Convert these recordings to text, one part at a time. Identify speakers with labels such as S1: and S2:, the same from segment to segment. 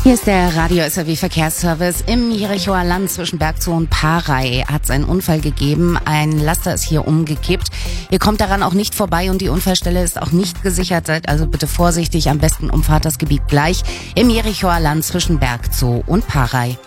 S1: Hier ist der Radio-SAW-Verkehrsservice. Im Jerichoer Land zwischen Bergzoo und Paarei hat es einen Unfall gegeben. Ein Laster ist hier umgekippt. Ihr kommt daran auch nicht vorbei und die Unfallstelle ist auch nicht gesichert. Seid also bitte vorsichtig. Am besten umfahrt das Gebiet gleich. Im Jerichoer Land zwischen Bergzoo und Paarei.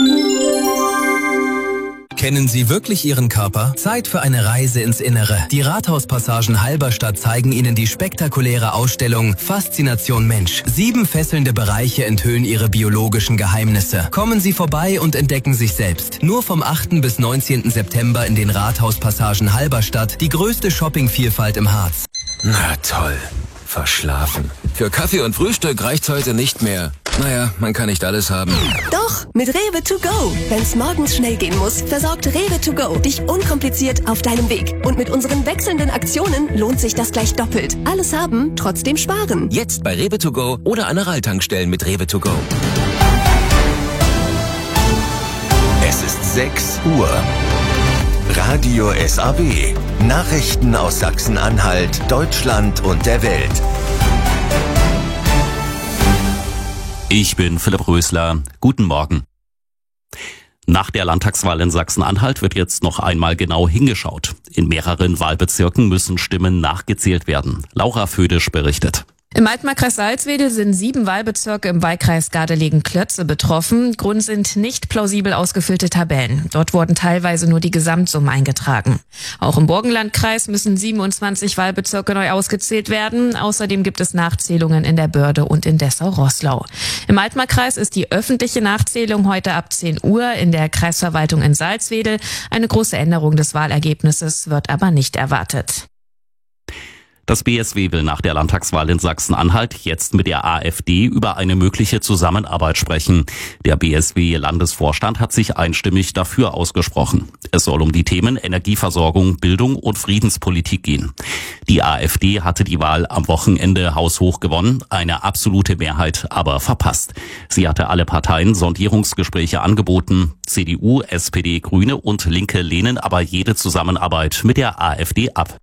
S2: Kennen Sie wirklich Ihren Körper? Zeit für eine Reise ins Innere. Die Rathauspassagen Halberstadt zeigen Ihnen die spektakuläre Ausstellung Faszination Mensch. 7 fesselnde Bereiche enthüllen Ihre biologischen Geheimnisse. Kommen Sie vorbei und entdecken sich selbst. Nur vom 8. bis 19. September in den Rathauspassagen Halberstadt, die größte Shoppingvielfalt im Harz.
S3: Na toll. Verschlafen. Für Kaffee und Frühstück reicht's heute nicht mehr. Naja, man kann nicht alles haben.
S4: Doch, mit Rewe to go. Wenn's morgens schnell gehen muss, versorgt Rewe to go dich unkompliziert auf deinem Weg. Und mit unseren wechselnden Aktionen lohnt sich das gleich doppelt. Alles haben, trotzdem sparen.
S3: Jetzt bei Rewe to go oder an Aral-Tankstellen mit Rewe to go.
S5: Es ist 6 Uhr. Radio SAW. Nachrichten aus Sachsen-Anhalt, Deutschland und der Welt.
S6: Ich bin Philipp Rösler. Guten Morgen. Nach der Landtagswahl in Sachsen-Anhalt wird jetzt noch einmal genau hingeschaut. In mehreren Wahlbezirken müssen Stimmen nachgezählt werden. Laura Födisch berichtet.
S7: Im Altmarkkreis Salzwedel sind 7 Wahlbezirke im Wahlkreis Gardelegen-Klötze betroffen. Grund sind nicht plausibel ausgefüllte Tabellen. Dort wurden teilweise nur die Gesamtsummen eingetragen. Auch im Burgenlandkreis müssen 27 Wahlbezirke neu ausgezählt werden. Außerdem gibt es Nachzählungen in der Börde und in Dessau-Roßlau. Im Altmarkkreis ist die öffentliche Nachzählung heute ab 10 Uhr in der Kreisverwaltung in Salzwedel. Eine große Änderung des Wahlergebnisses wird aber nicht erwartet.
S6: Das BSW will nach der Landtagswahl in Sachsen-Anhalt jetzt mit der AfD über eine mögliche Zusammenarbeit sprechen. Der BSW-Landesvorstand hat sich einstimmig dafür ausgesprochen. Es soll um die Themen Energieversorgung, Bildung und Friedenspolitik gehen. Die AfD hatte die Wahl am Wochenende haushoch gewonnen, eine absolute Mehrheit aber verpasst. Sie hatte alle Parteien Sondierungsgespräche angeboten. CDU, SPD, Grüne und Linke lehnen aber jede Zusammenarbeit mit der AfD ab.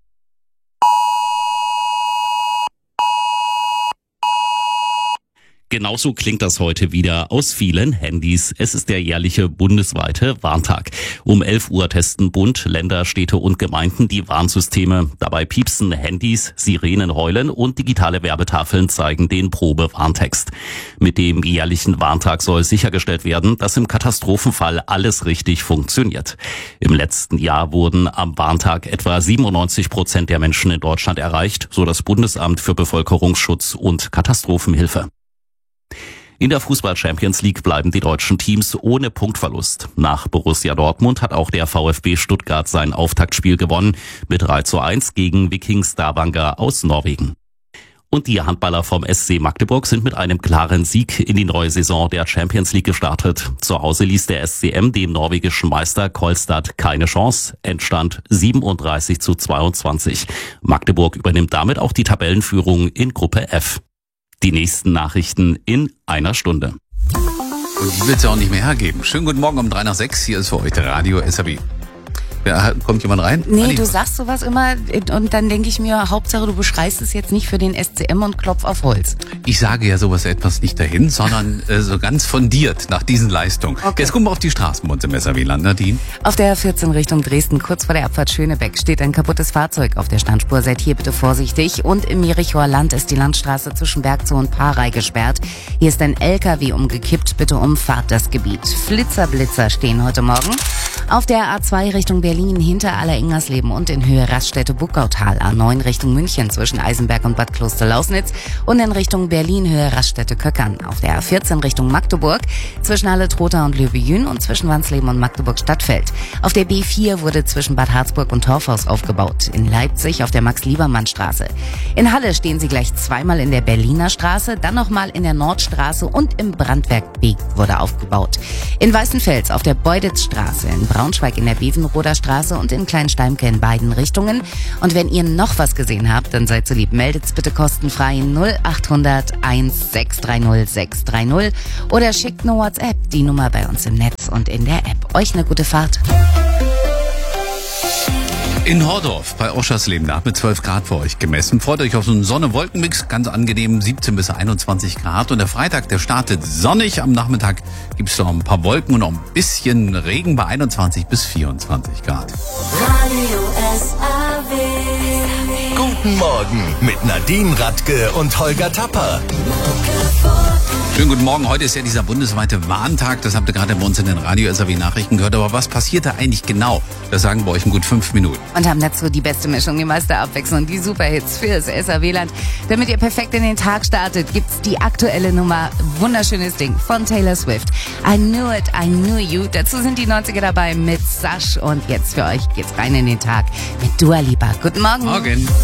S6: Genauso klingt das heute wieder aus vielen Handys. Es ist der jährliche bundesweite Warntag. Um 11 Uhr testen Bund, Länder, Städte und Gemeinden die Warnsysteme. Dabei piepsen Handys, Sirenen heulen und digitale Werbetafeln zeigen den Probe-Warntext. Mit dem jährlichen Warntag soll sichergestellt werden, dass im Katastrophenfall alles richtig funktioniert. Im letzten Jahr wurden am Warntag etwa 97% der Menschen in Deutschland erreicht, so das Bundesamt für Bevölkerungsschutz und Katastrophenhilfe. In der Fußball-Champions League bleiben die deutschen Teams ohne Punktverlust. Nach Borussia Dortmund hat auch der VfB Stuttgart sein Auftaktspiel gewonnen mit 3:1 gegen Viking Stavanger aus Norwegen. Und die Handballer vom SC Magdeburg sind mit einem klaren Sieg in die neue Saison der Champions League gestartet. Zu Hause ließ der SCM dem norwegischen Meister Kolstad keine Chance. Endstand 37:22. Magdeburg übernimmt damit auch die Tabellenführung in Gruppe F. Die nächsten Nachrichten in einer Stunde.
S8: Und ich will es ja auch nicht mehr hergeben. Schönen guten Morgen um 3 nach 6. Hier ist für euch der Radio SAW. Ja, kommt jemand rein?
S1: Nee,
S8: Anni?
S1: du sagst sowas immer und dann denke ich mir, Hauptsache du beschreist es jetzt nicht für den SCM und klopf auf Holz.
S8: Ich sage ja sowas etwas nicht dahin, sondern so ganz fundiert nach diesen Leistungen. Okay. Jetzt gucken wir auf die Straßen bei uns im SAW-Land, Nadine.
S1: Auf der 14 Richtung Dresden, kurz vor der Abfahrt Schönebeck, steht ein kaputtes Fahrzeug auf der Standspur. Seid hier bitte vorsichtig. Und im Jerichoer Land ist die Landstraße zwischen Bergzoo und Paarei gesperrt. Hier ist ein LKW umgekippt. Bitte umfahrt das Gebiet. Flitzer stehen heute Morgen. Auf der A2 Richtung Berlin hinter Aller-Ingersleben und in Höhe Raststätte-Buckautal. A9 Richtung München zwischen Eisenberg und Bad Kloster-Lausnitz und in Richtung Berlin Höhe Raststätte-Köckern. Auf der A14 Richtung Magdeburg zwischen Halle-Trotha und Löbejün und zwischen Wansleben und Magdeburg-Stadtfeld. Auf der B4 wurde zwischen Bad Harzburg und Torfhaus aufgebaut. In Leipzig auf der Max-Liebermann-Straße. In Halle stehen sie gleich zweimal in der Berliner Straße, dann nochmal in der Nordstraße und im Brandwerk B wurde aufgebaut. In Weißenfels auf der Beuditzstraße, in Braunschweig in der Bevenroder Straße und in Kleinsteimke in beiden Richtungen. Und wenn ihr noch was gesehen habt, dann seid so lieb, meldet's bitte kostenfrei 0800 1630 630 oder schickt eine WhatsApp, die Nummer bei uns im Netz und in der App. Euch eine gute Fahrt.
S8: In Hordorf bei Oschersleben, da hat mit 12 Grad für euch gemessen. Freut euch auf so einen Sonne-Wolken-Mix, ganz angenehm, 17 bis 21 Grad. Und der Freitag, der startet sonnig. Am Nachmittag gibt's noch ein paar Wolken und noch ein bisschen Regen bei 21 bis 24 Grad.
S5: Guten Morgen mit Nadine Radke und Holger Tapper.
S8: Schönen guten Morgen. Heute ist ja dieser bundesweite Warntag. Das habt ihr gerade bei uns in den Radio-SAW-Nachrichten gehört. Aber was passiert da eigentlich genau? Das sagen wir euch in gut 5 Minuten.
S1: Und haben dazu die beste Mischung, die meiste Abwechslung, die Superhits für das SAW-Land. Damit ihr perfekt in den Tag startet, gibt's die aktuelle Nummer. Wunderschönes Ding von Taylor Swift. I Knew It, I Knew You. Dazu sind die 90er dabei mit Sash. Und jetzt für euch geht's rein in den Tag mit Dua Lipa. Guten Morgen.
S8: Morgen.